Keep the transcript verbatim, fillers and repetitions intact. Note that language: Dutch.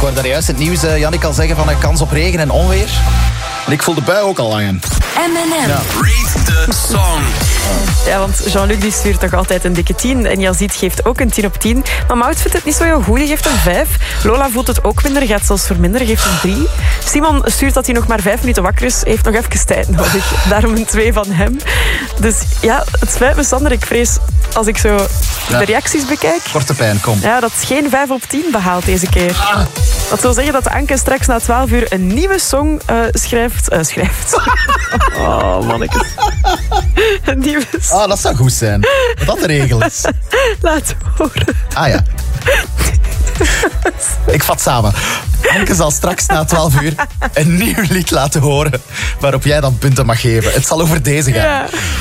hoorde daar juist het nieuws, uh, Jannik al zeggen van een kans op regen en onweer. En ik voel de bui ook al hangen. M en M. Ja. Rate the song. Ja, want Jean-Luc die stuurt toch altijd een dikke tien. En Yazid geeft ook een tien op tien. Maar Maud vindt het niet zo heel goed, die geeft een vijf. Lola voelt het ook minder, gaat zelfs voor minder, geeft een drie. Simon stuurt dat hij nog maar vijf minuten wakker is. Heeft nog even tijd nodig. Daarom een twee van hem. Dus ja, het spijt me, Sander. Ik vrees, als ik zo Ja. de reacties bekijk... Korte pijn, kom. Ja, dat is geen vijf op tien behaald deze keer. Ah. Dat wil zeggen dat Anke straks na twaalf uur een nieuwe song uh, schrijft. Uh, schrijft. Oh, mannetjes. Een nieuwe song. Ah, dat zou goed zijn. Dat dat de regel is. Laat horen. Ah ja. Ik vat samen. Anke zal straks na twaalf uur een nieuw lied laten horen waarop jij dan punten mag geven. Het zal over deze gaan. Ja.